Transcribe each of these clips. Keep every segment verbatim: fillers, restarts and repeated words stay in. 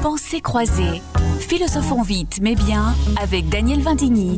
Pensées croisées. Philosophons vite mais bien avec Daniel Vindigny.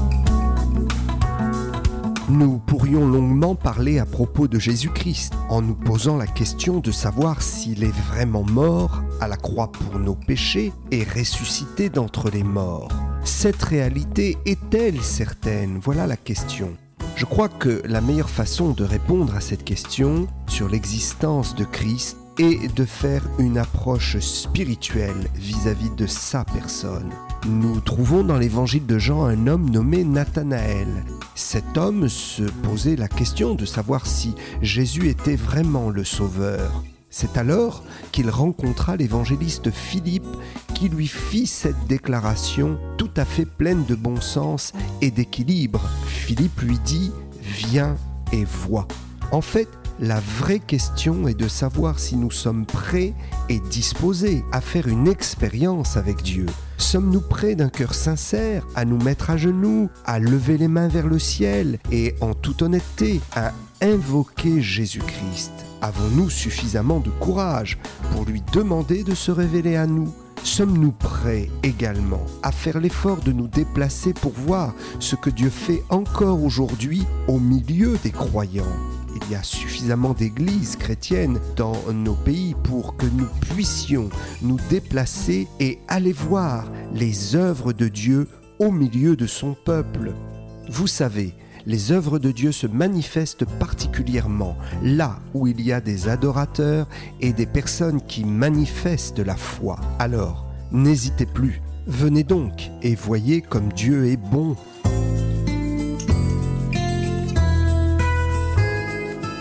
Nous pourrions longuement parler à propos de Jésus-Christ en nous posant la question de savoir s'il est vraiment mort à la croix pour nos péchés et ressuscité d'entre les morts. Cette réalité est-elle certaine ? Voilà la question. Je crois que la meilleure façon de répondre à cette question sur l'existence de Christ est de faire une approche spirituelle vis-à-vis de sa personne. Nous trouvons dans l'évangile de Jean un homme nommé Nathanaël. Cet homme se posait la question de savoir si Jésus était vraiment le Sauveur. C'est alors qu'il rencontra l'évangéliste Philippe qui lui fit cette déclaration tout à fait pleine de bon sens et d'équilibre. Philippe lui dit « Viens et vois ». En fait, la vraie question est de savoir si nous sommes prêts et disposés à faire une expérience avec Dieu. Sommes-nous prêts d'un cœur sincère à nous mettre à genoux, à lever les mains vers le ciel et en toute honnêteté à invoquer Jésus-Christ ? Avons-nous suffisamment de courage pour lui demander de se révéler à nous ? Sommes-nous prêts également à faire l'effort de nous déplacer pour voir ce que Dieu fait encore aujourd'hui au milieu des croyants ? Il y a suffisamment d'églises chrétiennes dans nos pays pour que nous puissions nous déplacer et aller voir les œuvres de Dieu au milieu de son peuple. Vous savez, les œuvres de Dieu se manifestent particulièrement là où il y a des adorateurs et des personnes qui manifestent la foi. Alors, n'hésitez plus, venez donc et voyez comme Dieu est bon.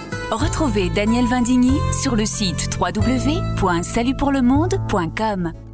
Retrouvez Daniel Vindigny sur le site w w w point salut pour le monde point com.